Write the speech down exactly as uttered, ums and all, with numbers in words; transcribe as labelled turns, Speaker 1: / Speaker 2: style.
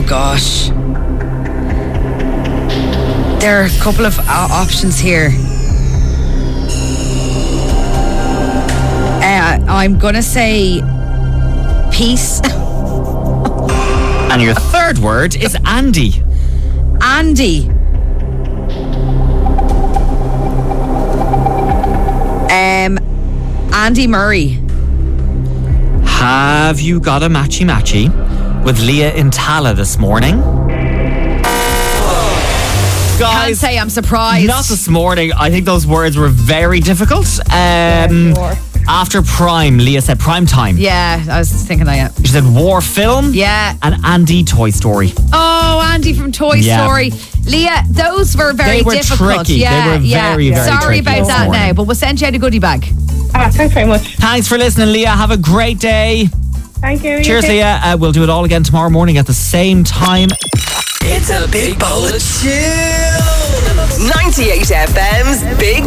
Speaker 1: gosh. There are a couple of uh, options here. Uh, I'm gonna say peace.
Speaker 2: And your third word is Andy.
Speaker 1: Andy. Um, Andy Murray.
Speaker 2: Have you got a matchy matchy with Leah in Tala this morning? Guys,
Speaker 1: Can't say I'm surprised.
Speaker 2: Not this morning. I think those words were very difficult. Um,
Speaker 3: Yeah, sure.
Speaker 2: After Prime, Leah said Prime Time.
Speaker 1: Yeah, I was thinking that. Yeah.
Speaker 2: She said War Film.
Speaker 1: Yeah.
Speaker 2: And Andy Toy Story.
Speaker 1: Oh, Andy from Toy
Speaker 2: Yeah.
Speaker 1: Story. Leah, those were very
Speaker 2: They were
Speaker 1: difficult.
Speaker 2: tricky.
Speaker 1: Yeah,
Speaker 2: They were
Speaker 1: yeah.
Speaker 2: very, very
Speaker 1: Sorry
Speaker 2: tricky
Speaker 1: about
Speaker 2: this
Speaker 1: that
Speaker 2: morning.
Speaker 1: now, but we'll send you out a goodie bag.
Speaker 3: Ah, thanks very much.
Speaker 2: Thanks for listening, Leah. Have a great day.
Speaker 3: Thank you.
Speaker 2: Cheers,
Speaker 3: You too.
Speaker 2: Leah. Uh, we'll do it all again tomorrow morning at the same time.
Speaker 4: It's a big bowl of chill. ninety-eight F M's Big